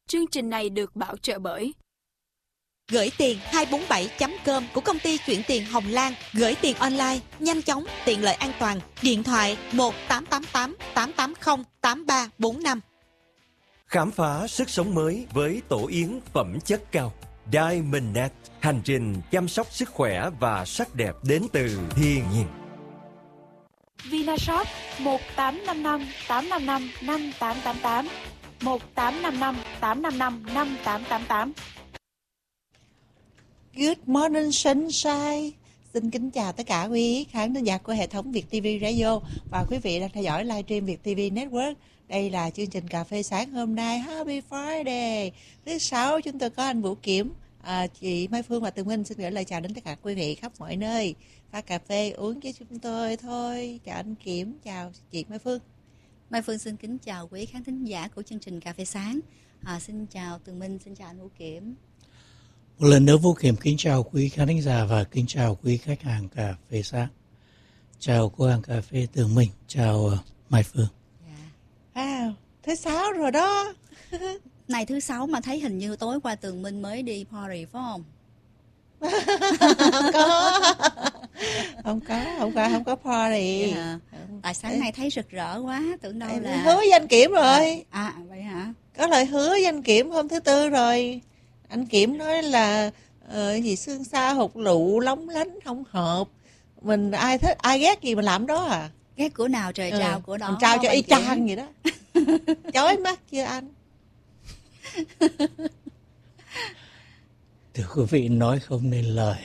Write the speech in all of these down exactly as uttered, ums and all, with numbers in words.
Chương trình này được bảo trợ bởi Gửi tiền hai bốn bảy chấm com của công ty chuyển tiền Hồng Lan. Gửi tiền online, nhanh chóng, tiện lợi, an toàn. Điện thoại một tám tám tám tám tám không tám ba bốn năm. Khám phá sức sống mới với tổ yến phẩm chất cao. Diamondnet, hành trình chăm sóc sức khỏe và sắc đẹp đến từ thiên nhiên. Vinashop một tám năm năm tám năm năm năm tám tám tám, một tám năm năm tám năm năm năm tám tám tám. Good morning sunshine. Xin kính chào tất cả quý khán thính giả của hệ thống Việt ti vi Radio và quý vị đang theo dõi livestream Việt ti vi Network. Đây là chương trình cà phê sáng hôm nay, Happy Friday. Thứ sáu chúng tôi có anh Vũ Kiểm, à, chị Mai Phương và Tường Minh xin gửi lời chào đến tất cả quý vị khắp mọi nơi. Pha cà phê uống với chúng tôi thôi. Chào anh Kiểm, chào chị Mai Phương. Mai Phương xin kính chào quý khán thính giả của chương trình cà phê sáng. À, xin chào Tường Minh, xin chào anh Vũ Kiểm. Một lần nữa Vũ Kiểm kính chào quý khán thính giả và kính chào quý khách hàng cà phê sáng. Chào cô hàng cà phê Tường Minh, chào uh, Mai Phương. Yeah. À, thứ sáu rồi đó. Này thứ sáu mà thấy hình như tối qua Tường Minh mới đi party phải không? Không có. Không có, không có, không có party. Yeah. Tại sáng nay thấy rực rỡ quá, tưởng đâu là hứa với anh Kiểm rồi. À, à vậy hả? Có lời hứa với anh Kiểm hôm thứ tư rồi. Anh Kiểm nói là uh, gì xương xa hụt lụ lóng lánh không hợp. Mình ai thích ai ghét gì mình làm đó à. Ghét của nào trời ừ. trao của đó. Mình trao cho y chang vậy đó. Chói mắt chưa anh? Thưa quý vị, nói không nên lời.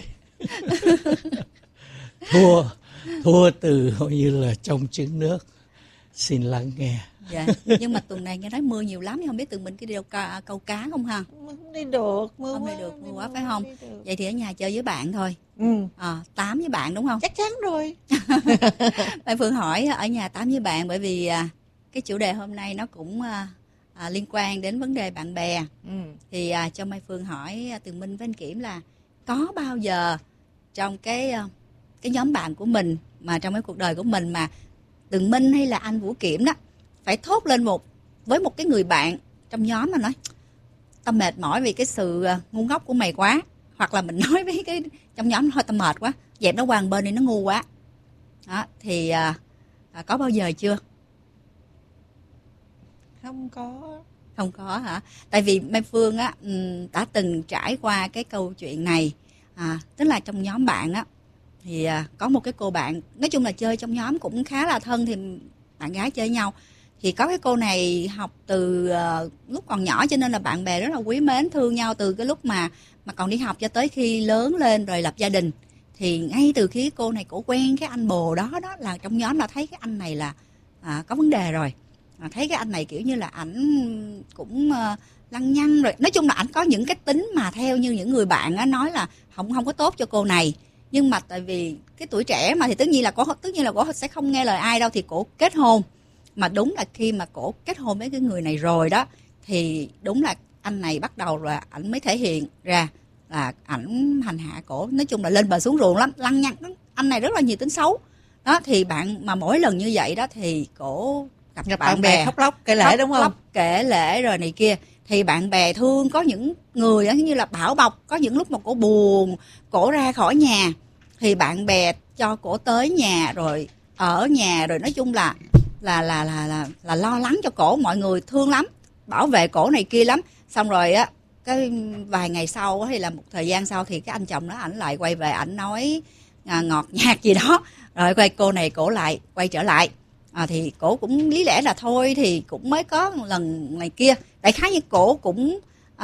Thua, thua từ hầu như là trong trứng nước. Xin lắng nghe. Dạ, nhưng mà tuần này nghe nói mưa nhiều lắm, không biết Tường Minh cái đi đâu ca, câu cá không ha? Không đi được, mưa không quá. Không đi được, mưa quá phải không? Vậy thì ở nhà chơi với bạn thôi. Ừ. À, tám với bạn đúng không? Chắc chắn rồi. Mai Phương hỏi ở nhà tám với bạn bởi vì à, cái chủ đề hôm nay nó cũng à, à, liên quan đến vấn đề bạn bè. Ừ. Thì à, cho Mai Phương hỏi à, Tường Minh với anh Kiểm là có bao giờ trong cái à, cái nhóm bạn của mình mà trong cái cuộc đời của mình mà Tường Minh hay là anh Vũ Kiểm đó phải thốt lên một với một cái người bạn trong nhóm mà nói tao mệt mỏi vì cái sự ngu ngốc của mày quá, hoặc là mình nói với cái trong nhóm thôi tao mệt quá, dẹp nó qua một bên đi, nó ngu quá đó, thì à, à, có bao giờ chưa? Không có. Không có hả? Tại vì Mai Phương á đã từng trải qua cái câu chuyện này, à, tức là trong nhóm bạn á thì à, có một cái cô bạn, nói chung là chơi trong nhóm cũng khá là thân, thì bạn gái chơi nhau. Thì có cái cô này học từ uh, lúc còn nhỏ cho nên là bạn bè rất là quý mến thương nhau từ cái lúc mà mà còn đi học cho tới khi lớn lên rồi lập gia đình. Thì ngay từ khi cô này cổ quen cái anh bồ đó đó là trong nhóm là thấy cái anh này là à, có vấn đề rồi. À, thấy cái anh này kiểu như là ảnh cũng uh, lăng nhăng rồi. Nói chung là ảnh có những cái tính mà theo như những người bạn á nói là không không có tốt cho cô này. Nhưng mà tại vì cái tuổi trẻ mà thì tất nhiên là cổ tất nhiên là cổ sẽ không nghe lời ai đâu, thì cổ kết hôn. Mà đúng là khi mà cổ kết hôn với cái người này rồi đó thì đúng là anh này bắt đầu là ảnh mới thể hiện ra là ảnh hành hạ cổ, nói chung là lên bờ xuống ruộng lắm, lăng nhăng. Anh này rất là nhiều tính xấu đó. Thì bạn mà mỗi lần như vậy đó thì cổ gặp, gặp bạn, bạn bè khóc lóc kể lể khóc, đúng không? Khóc kể lể rồi này kia, thì bạn bè thương, có những người đó như là bảo bọc, có những lúc mà cổ buồn, cổ ra khỏi nhà thì bạn bè cho cổ tới nhà rồi ở nhà, rồi nói chung là là là là là là lo lắng cho cổ, mọi người thương lắm, bảo vệ cổ này kia lắm. Xong rồi á cái vài ngày sau hay là một thời gian sau thì cái anh chồng đó ảnh lại quay về, ảnh nói à, ngọt nhạt gì đó, rồi quay cô này cổ lại quay trở lại. À, thì cổ cũng lý lẽ là thôi thì cũng mới có một lần này kia, đại khái như cổ cũng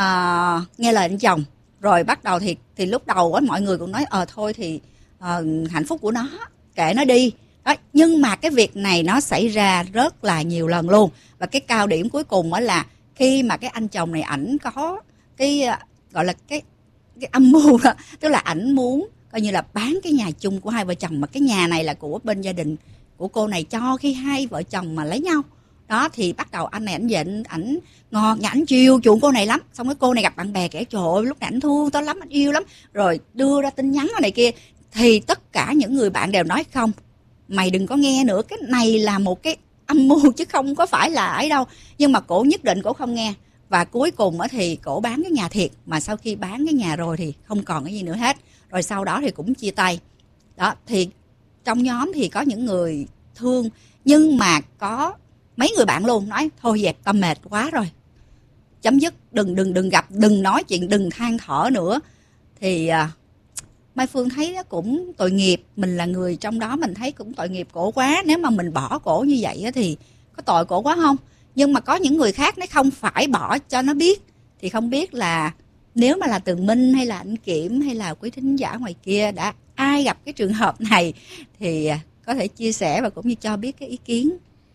à, nghe lời anh chồng. Rồi bắt đầu thì thì lúc đầu á mọi người cũng nói ờ thôi thì à, hạnh phúc của nó kệ nó đi đó. Nhưng mà cái việc này nó xảy ra rất là nhiều lần luôn, và cái cao điểm cuối cùng á là khi mà cái anh chồng này ảnh có cái gọi là cái cái âm mưu đó, tức là ảnh muốn coi như là bán cái nhà chung của hai vợ chồng, mà cái nhà này là của bên gia đình của cô này cho khi hai vợ chồng mà lấy nhau đó. Thì bắt đầu anh này ảnh giận, ảnh ngọt nhã, ảnh chiều chuộng cô này lắm. Xong cái cô này gặp bạn bè kể trời ơi lúc này ảnh thương tao lắm, ảnh yêu lắm, rồi đưa ra tin nhắn này kia. Thì tất cả những người bạn đều nói không, mày đừng có nghe nữa, cái này là một cái âm mưu chứ không có phải là ấy đâu. Nhưng mà cổ nhất định cổ không nghe, Và cuối cùng á thì cổ bán cái nhà thiệt, mà sau khi bán cái nhà rồi thì không còn cái gì nữa hết. Rồi sau đó thì cũng chia tay. Đó, thì trong nhóm thì có những người thương, nhưng mà có mấy người bạn luôn nói thôi dẹp, tao mệt quá rồi, chấm dứt, đừng đừng đừng gặp, đừng nói chuyện, đừng than thở nữa. Thì à, Mai Phương thấy nó cũng tội nghiệp, mình là người trong đó mình thấy cũng tội nghiệp cổ quá. Nếu mà mình bỏ cổ như vậy á thì có tội cổ quá không? Nhưng mà có những người khác nó không phải bỏ cho nó biết. Thì không biết là nếu mà là Tường Minh hay là anh Kiểm hay là quý thính giả ngoài kia đã ai gặp cái trường hợp này thì có thể chia sẻ và cũng như cho biết cái ý kiến.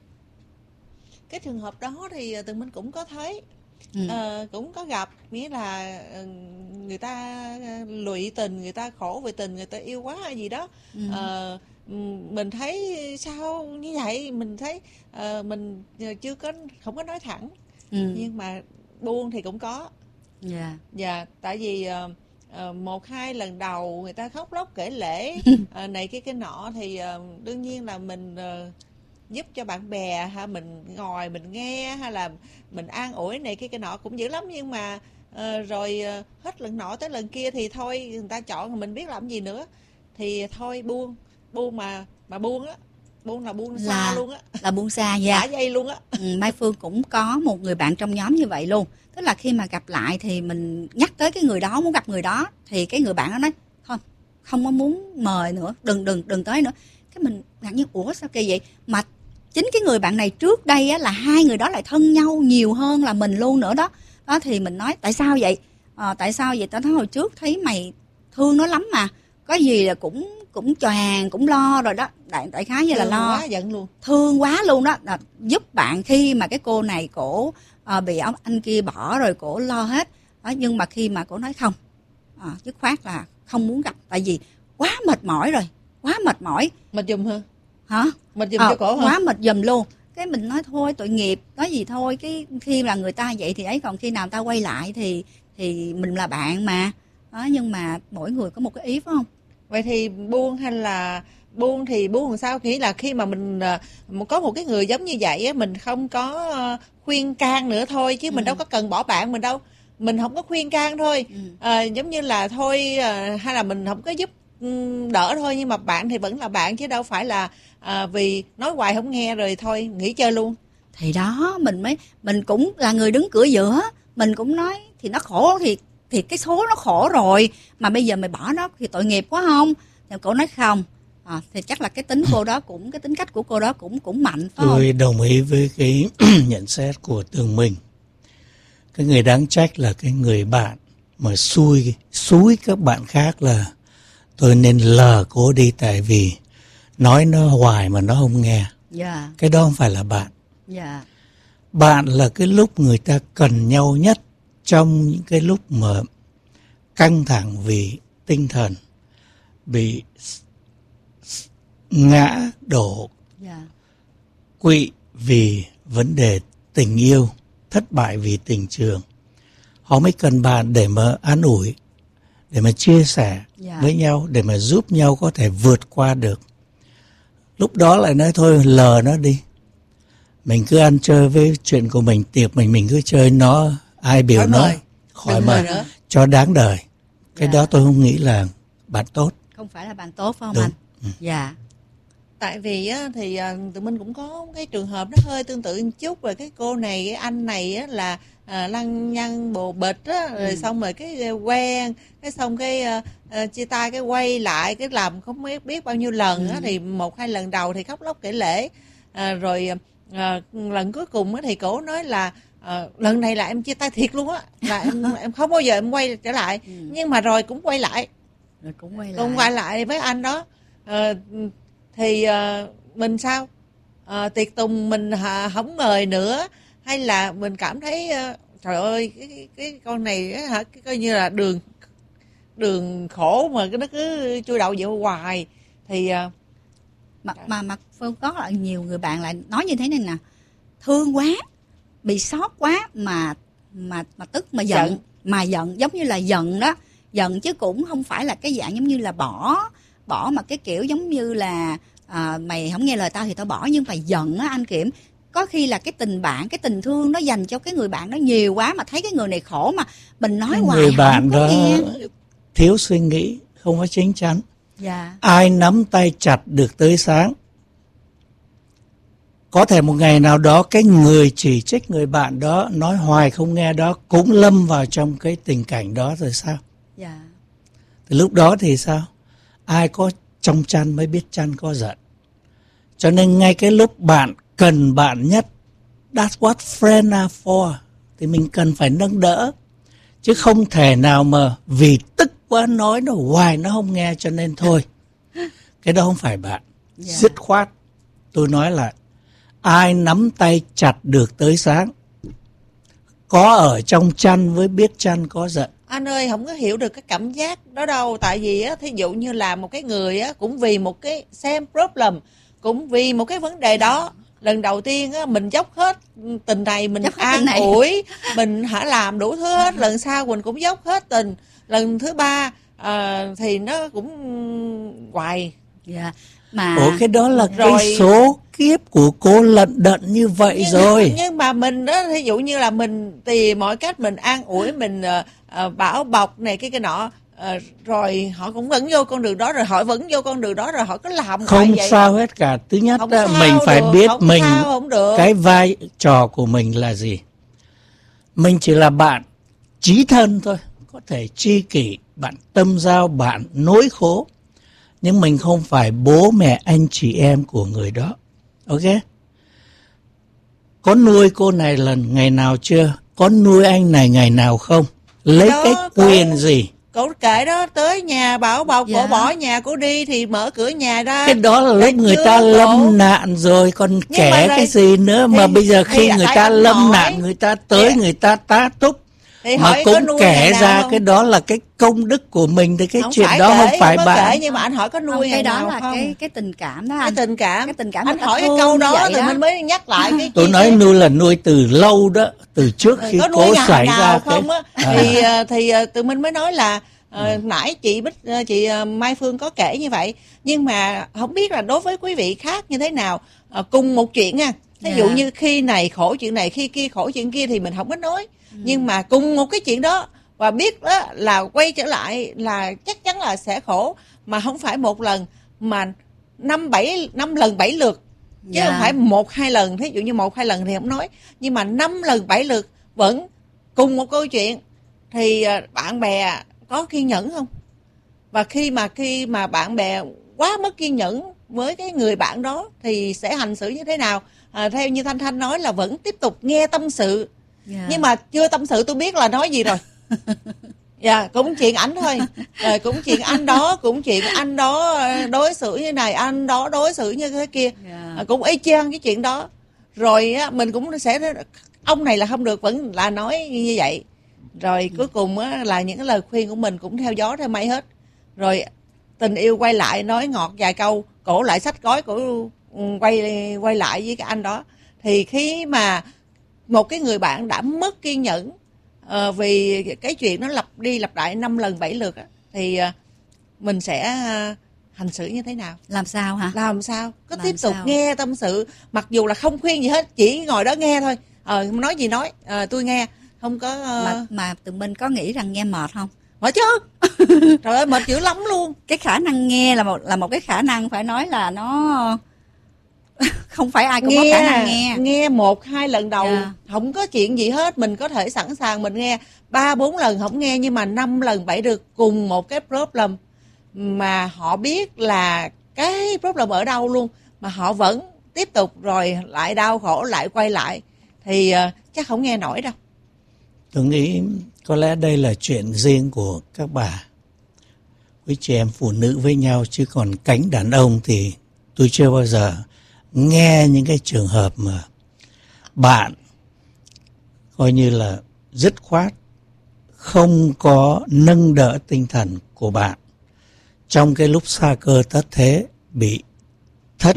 Cái trường hợp đó thì Tường Minh cũng có thấy, ừ. ờ, cũng có gặp, nghĩa là người ta lụy tình, người ta khổ vì tình, người ta yêu quá hay gì đó. ừ. ờ, Mình thấy sao như vậy, mình thấy uh, mình chưa có, không có nói thẳng, ừ. nhưng mà buông thì cũng có. Dạ. Yeah. Dạ, tại vì uh, uh, một hai lần đầu người ta khóc lóc kể lể uh, này cái cái nọ thì uh, đương nhiên là mình uh, giúp cho bạn bè ha, mình ngồi mình nghe hay là mình an ủi này cái cái nọ cũng dữ lắm, nhưng mà uh, rồi uh, hết lần nọ tới lần kia thì thôi, người ta chọn mình biết làm gì nữa thì thôi buông. Buông mà mà buông á, buông là buông xa là, luôn á, là buông xa. Dạ. Thả dây luôn á. ừ, Mai Phương cũng có một người bạn trong nhóm như vậy luôn. Tức là khi mà gặp lại thì mình nhắc tới cái người đó, muốn gặp người đó, thì cái người bạn đó nói thôi không có muốn mời nữa, đừng đừng đừng tới nữa. Cái mình ngạc nhiên, ủa sao kỳ vậy? Mà chính cái người bạn này trước đây á, là hai người đó lại thân nhau nhiều hơn là mình luôn nữa đó. Đó thì mình nói tại sao vậy? À, tại sao vậy? Tao nói hồi trước thấy mày thương nó lắm mà, có gì là cũng cũng choàng, cũng lo rồi đó, đại đại khái như là lo quá, giận luôn, thương quá luôn đó. Là giúp bạn khi mà cái cô này cổ à, bị ông anh kia bỏ rồi cổ lo hết đó, nhưng mà khi mà cổ nói không, à, dứt khoát là không muốn gặp, tại vì quá mệt mỏi rồi, quá mệt mỏi. Mệt giùm hả? Hả? Mệt giùm à, cho cổ hả? Quá mệt giùm luôn. Cái mình nói thôi tội nghiệp, nói gì thôi, cái khi là người ta vậy thì ấy, còn khi nào ta quay lại thì thì mình là bạn mà đó, nhưng mà mỗi người có một cái ý phải không? Vậy thì buông hay là buông thì buông làm sao? Nghĩ là khi mà mình uh, có một cái người giống như vậy á, mình không có uh, khuyên can nữa thôi, chứ ừ. mình đâu có cần bỏ bạn mình đâu, mình không có khuyên can thôi. ừ. uh, giống như là thôi uh, hay là mình không có giúp um, đỡ thôi, nhưng mà bạn thì vẫn là bạn, chứ đâu phải là uh, vì nói hoài không nghe rồi thôi nghỉ chơi luôn. Thì đó mình mới mình cũng là người đứng cửa giữa, mình cũng nói thì nó khổ thì thì cái số nó khổ rồi, mà bây giờ mày bỏ nó thì tội nghiệp quá không? Thì cô nói không, à, thì chắc là cái tính cô đó cũng cái tính cách của cô đó cũng cũng mạnh phải Tôi không? đồng ý với cái nhận xét của Tường Minh. Cái người đáng trách là cái người bạn mà xui xúi các bạn khác là tôi nên lờ cô đi, tại vì nói nó hoài mà nó không nghe. Yeah. Cái đó không phải là bạn. Yeah. Bạn là cái lúc người ta cần nhau nhất, trong những cái lúc mà căng thẳng vì tinh thần, bị ngã đổ, yeah. quỵ vì vấn đề tình yêu, thất bại vì tình trường. Họ mới cần bạn để mà an ủi, để mà chia sẻ yeah. với nhau, để mà giúp nhau có thể vượt qua được. Lúc đó lại nói thôi lờ nó đi, mình cứ ăn chơi với chuyện của mình, tiệc mình mình cứ chơi nó, ai biểu khỏi nó mời. khỏi mời cho đáng đời. Cái dạ. đó tôi không nghĩ là bạn tốt, không phải là bạn tốt phải không? Đúng. Anh? Ừ. Dạ. Tại vì á, thì tụi mình cũng có cái trường hợp nó hơi tương tự một chút, về cái cô này, cái anh này á, là à, lăng nhăng bồ bịch á, rồi ừ. xong rồi cái quen, cái xong cái à, à, chia tay, cái quay lại, cái làm không biết biết bao nhiêu lần á, ừ. thì một hai lần đầu thì khóc lóc kể lể, à, rồi à, lần cuối cùng á, thì cổ nói là à, lần này là em chia tay thiệt luôn á, là em em không bao giờ em quay trở lại, ừ. nhưng mà rồi cũng quay lại, rồi cũng quay lại, cũng quay lại với anh đó. À, thì uh, mình sao uh, tiệc tùng mình uh, không mời nữa, hay là mình cảm thấy uh, trời ơi cái, cái, cái con này hả, cái, coi như là đường đường khổ mà nó cứ chui đầu vậy hoài thì uh, mà mà mà Phương có là nhiều người bạn lại nói như thế này nè, thương quá, bị sót quá mà mà mà tức mà giận, giận. mà giận giống như là giận đó, giận chứ cũng không phải là cái dạng giống như là bỏ bỏ mà cái kiểu giống như là à, mày không nghe lời tao thì tao bỏ, nhưng mà giận á anh Kiểm, có khi là cái tình bạn, cái tình thương nó dành cho cái người bạn đó nhiều quá, mà thấy cái người này khổ mà mình nói hoài người bạn đó nghe. thiếu suy nghĩ, không có chín chắn. Dạ. Ai nắm tay chặt được tới sáng. Có thể một ngày nào đó cái người chỉ trích người bạn đó, nói hoài không nghe đó, cũng lâm vào trong cái tình cảnh đó rồi sao? Dạ. Thì lúc đó thì sao? Ai có trong chăn mới biết chăn có giận. Cho nên ngay cái lúc bạn cần bạn nhất, that's what friends are for, thì mình cần phải nâng đỡ. Chứ không thể nào mà vì tức quá nói nó hoài nó không nghe cho nên thôi. Cái đó không phải bạn. Yeah. Dứt khoát. Tôi nói là ai nắm tay chặt được tới sáng, có ở trong chăn với biết chăn có giận. Anh ơi, không có hiểu được cái cảm giác đó đâu. Tại vì á, thí dụ như là một cái người á, cũng vì một cái same problem, cũng vì một cái vấn đề đó, lần đầu tiên á, mình dốc hết tình này, mình an ủi, mình hả làm đủ thứ hết. Lần sau mình cũng dốc hết tình. Lần thứ ba à, thì nó cũng hoài. Dạ. Mà Ủa cái đó là rồi, cái số kiếp của cô lận đận như vậy nhưng, rồi. Nhưng mà mình đó, thí dụ như là mình tìm mọi cách mình an ủi, mình uh, uh, bảo bọc này cái cái nọ, uh, rồi họ cũng vẫn vô con đường đó, rồi họ vẫn vô con đường đó, rồi họ cứ làm Không vậy. sao hết cả. Thứ nhất đó, mình phải được, biết không mình sao, không được. cái vai trò của mình là gì. Mình chỉ là bạn chí thân thôi, có thể tri kỷ, bạn tâm giao, bạn nỗi khổ, nhưng mình không phải bố mẹ anh chị em của người đó. Ok? Có nuôi cô này lần ngày nào chưa? Có nuôi anh này ngày nào không? Lấy đó, cái quyền có, gì? Cổ kể đó, tới nhà bảo bọc, dạ. Cổ bỏ nhà cổ đi thì mở cửa nhà ra. Cái đó là lúc người ta cổ. lâm nạn rồi, còn kể cái gì nữa. Thì, mà bây giờ khi người ta lâm hỏi, nạn, người ta tới, thì, người ta tá túc, thì mà cũng kể ra không? Cái đó là cái công đức của mình, thì cái không chuyện đó kể, không phải không bạn. Kể, nhưng mà anh hỏi có nuôi không, cái đó nào là không? cái cái tình cảm đó anh. Cái tình cảm. Cái tình cảm anh hỏi cái câu đó thì đó. mình mới nhắc lại cái. Tôi nói cái... nuôi là nuôi từ lâu đó, từ trước khi cố xảy ra không á. À. Thì thì tụi mình mới nói là À, nãy chị Bích, chị Mai Phương có kể như vậy, nhưng mà không biết là đối với quý vị khác như thế nào. À, cùng một chuyện nha, ví dụ yeah. như khi này khổ chuyện này, khi kia khổ chuyện kia thì mình không có nói, ừ. nhưng mà cùng một cái chuyện đó và biết đó là quay trở lại là chắc chắn là sẽ khổ, mà không phải một lần mà năm bảy năm lần bảy lượt, chứ yeah. không phải một hai lần. Ví dụ như một hai lần thì không nói, nhưng mà năm lần bảy lượt vẫn cùng một câu chuyện thì bạn bè có kiên nhẫn không? Và khi mà khi mà bạn bè quá mất kiên nhẫn với cái người bạn đó thì sẽ hành xử như thế nào? À, theo như Thanh Thanh nói là vẫn tiếp tục nghe tâm sự, yeah. nhưng mà chưa tâm sự tôi biết là nói gì rồi. Dạ, yeah, cũng chuyện ảnh thôi, à, cũng chuyện anh đó, cũng chuyện anh đó đối xử như này, anh đó đối xử như thế kia, yeah. à, cũng y chang cái chuyện đó. Rồi á, mình cũng sẽ ông này là không được, vẫn là nói như vậy. Rồi cuối cùng á, là những cái lời khuyên của mình cũng theo gió theo mây hết. Rồi tình yêu quay lại nói ngọt vài câu, cổ lại xách gói, cổ quay quay lại với cái anh đó. Thì khi mà một cái người bạn đã mất kiên nhẫn uh, vì cái chuyện nó lặp đi lặp lại năm lần bảy lượt á, thì uh, mình sẽ uh, hành xử như thế nào? Làm sao hả? Làm sao? Có Làm tiếp tục sao? nghe tâm sự, mặc dù là không khuyên gì hết, chỉ ngồi đó nghe thôi. Ờ, uh, nói gì nói, uh, tôi nghe. Không có uh... mà, mà tụi mình có nghĩ rằng nghe mệt không? Mệt chứ. Trời ơi, mệt dữ lắm luôn. Cái khả năng nghe là một là một cái khả năng phải nói là nó không phải ai cũng nghe, có khả năng nghe. Nghe một hai lần đầu yeah. không có chuyện gì hết, mình có thể sẵn sàng mình nghe ba bốn lần không nghe, nhưng mà năm lần bảy được cùng một cái problem mà họ biết là cái problem ở đâu luôn, mà họ vẫn tiếp tục rồi lại đau khổ lại quay lại thì uh, chắc không nghe nổi đâu. Tôi nghĩ có lẽ đây là chuyện riêng của các bà, quý chị em phụ nữ với nhau, chứ còn cánh đàn ông thì tôi chưa bao giờ nghe những cái trường hợp mà bạn coi như là dứt khoát không có nâng đỡ tinh thần của bạn trong cái lúc xa cơ tất thế, bị thất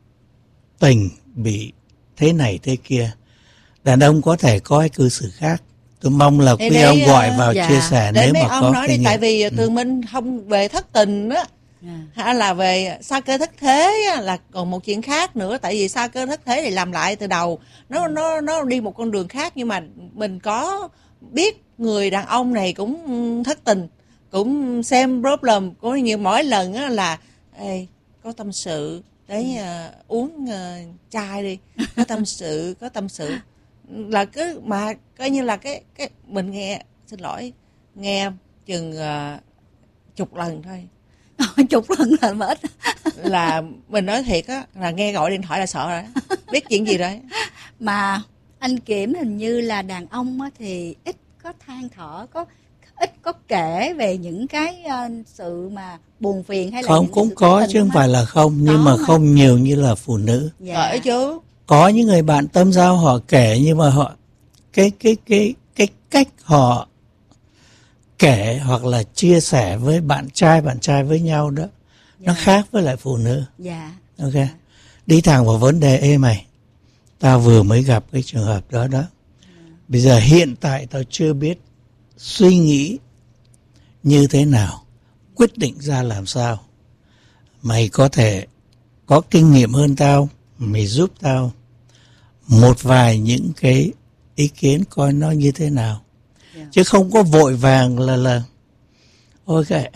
tình, bị thế này thế kia. Đàn ông có thể có cái cư xử khác. Tôi mong là quý ông gọi vào dạ. chia sẻ để nếu mà ông có nói đi, tại vì ừ. tụi mình không về thất tình á, Yeah. hay là về sa cơ thất thế là còn một chuyện khác nữa. Tại vì sa cơ thất thế thì làm lại từ đầu, nó nó nó đi một con đường khác. Nhưng mà mình có biết người đàn ông này cũng thất tình, cũng xem problem, có nhiều mỗi lần á là ê, có tâm sự đấy, uh, uống uh, chai đi, có tâm sự có tâm sự là cứ mà coi như là cái cái mình nghe, xin lỗi, nghe chừng uh, chục lần thôi. Chục lần là mà ít. Là mình nói thiệt á, là nghe gọi điện thoại là sợ rồi, biết chuyện gì rồi. Mà anh Kiểm hình như là đàn ông á, thì ít có than thở, có ít có kể về những cái uh, sự mà buồn phiền hay là không, những cũng sự có chứ không phải là không, nhưng mà mà. không nhiều như là phụ nữ. Dạ. Bởi chứ Có những người bạn tâm giao họ kể, nhưng mà họ cái cái cái cái cách họ kể hoặc là chia sẻ với bạn trai bạn trai với nhau đó, Dạ. nó khác với lại phụ nữ. Dạ. Ok, đi thẳng vào vấn đề. Ê mày, tao vừa mới gặp cái trường hợp đó đó. Bây giờ hiện tại tao chưa biết suy nghĩ như thế nào, quyết định ra làm sao. Mày có thể có kinh nghiệm hơn tao, mày giúp tao một vài những cái ý kiến coi nó như thế nào. Yeah. Chứ không có vội vàng là là ôi kệ,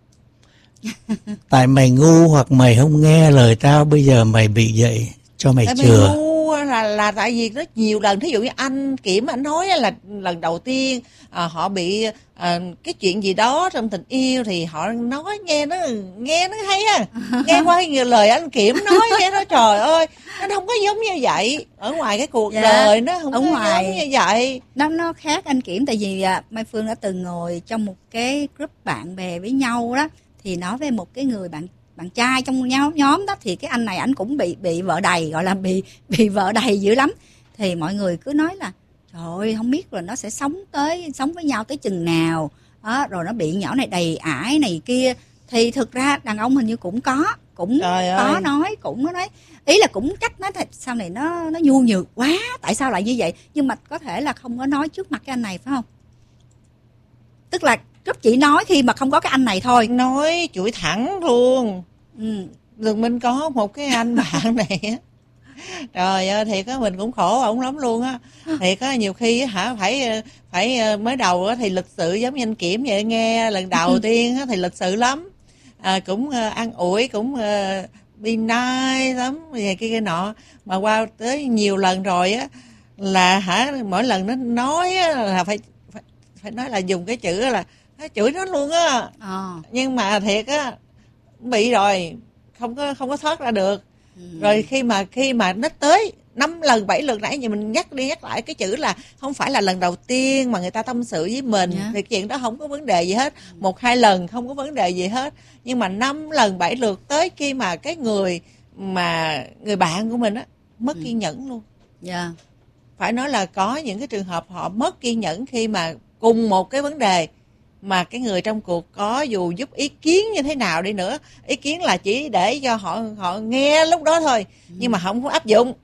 tại mày ngu hoặc mày không nghe lời tao, bây giờ mày bị vậy cho mày tại chừa. mày ngu là là tại vì rất nhiều lần, thí dụ như anh Kiểm anh nói là lần đầu tiên à, họ bị à, cái chuyện gì đó trong tình yêu thì họ nói nghe nó nghe nó hay ha, nghe qua nhiều lời anh Kiểm nói nghe nó trời ơi, nó không có giống như vậy ở ngoài cái cuộc Dạ. đời, nó không Ở có ngoài- giống như vậy. Nó nó khác anh Kiểm, tại vì à, Mai Phương đã từng ngồi trong một cái group bạn bè với nhau đó, thì nói về một cái người bạn bạn trai trong nhóm nhóm đó, thì cái anh này anh cũng bị bị vợ đầy, gọi là bị bị vợ đầy dữ lắm. Thì mọi người cứ nói là trời ơi, không biết là nó sẽ sống tới sống với nhau tới chừng nào đó, rồi nó bị nhỏ này đầy ải này kia. Thì thực ra đàn ông hình như cũng có cũng Trời có ơi. nói, cũng có nói, ý là cũng trách nó thật sau này nó nó nhu nhược quá, tại sao lại như vậy, nhưng mà có thể là không có nói trước mặt cái anh này, phải không? Tức là rất chỉ nói khi mà không có cái anh này thôi. Nói chửi thẳng luôn. Ừ. Đường Minh có một cái anh bạn này á, trời ơi thiệt á, mình cũng khổ ổng lắm luôn á. Thiệt á, nhiều khi á hả, phải phải mới đầu á thì lịch sự giống như anh Kiểm vậy, nghe lần đầu tiên á thì lịch sự lắm, à, cũng uh, an ủi, cũng uh, be nice lắm về kia kia nọ. Mà qua tới nhiều lần rồi á là hả, mỗi lần nó nói á là phải phải phải nói là dùng cái chữ là chửi nó luôn á. À. Nhưng mà thiệt á, bị rồi không có không có thoát ra được. Ừ. Rồi khi mà khi mà nó tới năm lần bảy lượt, nãy giờ mình nhắc đi nhắc lại cái chữ là không phải là lần đầu tiên mà người ta tâm sự với mình. Yeah. Thì chuyện đó không có vấn đề gì hết. Ừ. Một hai lần không có vấn đề gì hết. Nhưng mà năm lần bảy lượt, tới khi mà cái người mà người bạn của mình á mất ừ. kiên nhẫn luôn. Dạ. Yeah. Phải nói là có những cái trường hợp họ mất kiên nhẫn khi mà cùng một cái vấn đề mà cái người trong cuộc có dù giúp ý kiến như thế nào đi nữa, ý kiến là chỉ để cho họ họ nghe lúc đó thôi, ừ. nhưng mà không có áp dụng.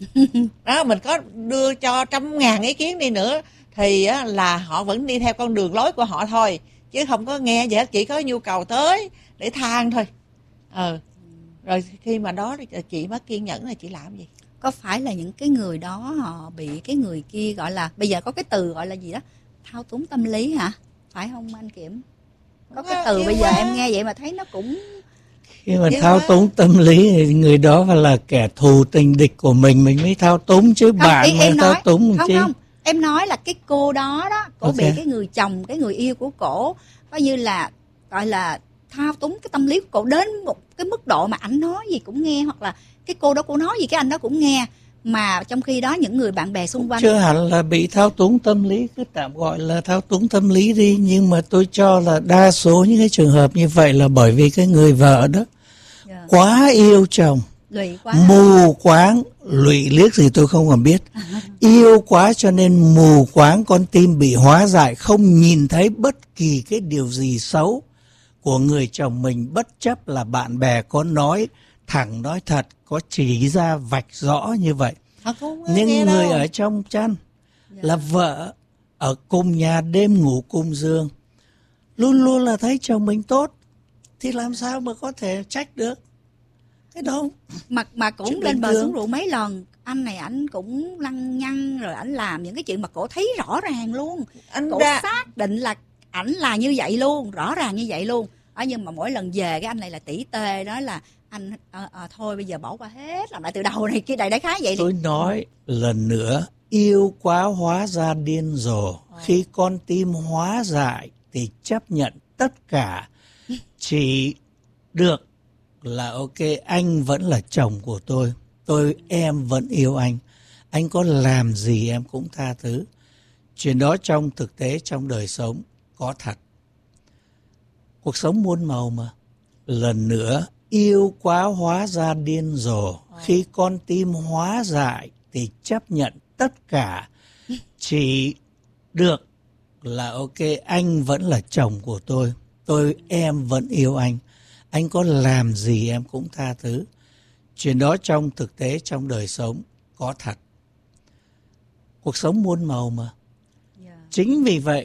Đó, mình có đưa cho trăm ngàn ý kiến đi nữa thì á, là họ vẫn đi theo con đường lối của họ thôi, chứ không có nghe gì hết, chỉ có nhu cầu tới để than thôi. Ờ. Rồi khi mà đó chị mất kiên nhẫn là chị làm gì? Có phải là những cái người đó họ bị cái người kia gọi là, bây giờ có cái từ gọi là gì đó, thao túng tâm lý hả? Phải không anh Kiểm? Có cái từ bây giờ em nghe vậy mà thấy nó cũng... Khi mà thao túng tâm lý thì người đó phải là kẻ thù tình địch của mình, mình mới thao túng chứ. Không, bạn mà thao túng không, chứ. Không, em nói là cái cô đó đó, cô okay. bị cái người chồng, cái người yêu của cổ coi như là gọi là thao túng cái tâm lý của cổ đến một cái mức độ mà ảnh nói gì cũng nghe, hoặc là cái cô đó cô nói gì cái anh đó cũng nghe. Mà trong khi đó những người bạn bè xung quanh chưa hẳn là bị thao túng tâm lý, cứ tạm gọi là thao túng tâm lý đi. Nhưng mà tôi cho là đa số những cái trường hợp như vậy là bởi vì cái người vợ đó yeah. quá yêu chồng, lụy quá, mù quáng, lụy liếc gì tôi không còn biết. Yêu quá cho nên mù quáng, con tim bị hóa dại, không nhìn thấy bất kỳ cái điều gì xấu của người chồng mình, bất chấp là bạn bè có nói thẳng nói thật, có chỉ ra vạch rõ như vậy. Nhưng người ở trong chăn yeah. là vợ ở cùng nhà, đêm ngủ cùng giường, luôn luôn là thấy chồng mình tốt, thì làm sao mà có thể trách được cái đâu. Mà mà cũng Chuyện lên bình bờ thường. xuống ruộng mấy lần, anh này ảnh cũng lăng nhăng rồi ảnh làm những cái chuyện mà cổ thấy rõ ràng luôn. Anh Cổ ra xác định là ảnh là như vậy luôn, rõ ràng như vậy luôn. À, nhưng mà mỗi lần về cái anh này là tỉ tê, nói là anh à, à, thôi bây giờ bỏ qua hết, làm lại từ đầu này kia, đại đại khái vậy. Tôi nói lần nữa, yêu quá hóa ra điên rồ, khi con tim hóa dại thì chấp nhận tất cả, chỉ được là ok, anh vẫn là chồng của tôi, tôi em vẫn yêu anh, anh có làm gì em cũng tha thứ. Chuyện đó trong thực tế, trong đời sống có thật. Cuộc sống muôn màu mà. Lần nữa, yêu quá hóa ra điên rồ, khi con tim hóa dại thì chấp nhận tất cả, chỉ được là ok, anh vẫn là chồng của tôi, tôi em vẫn yêu anh, anh có làm gì em cũng tha thứ. Chuyện đó trong thực tế, trong đời sống có thật. Cuộc sống muôn màu mà. Chính vì vậy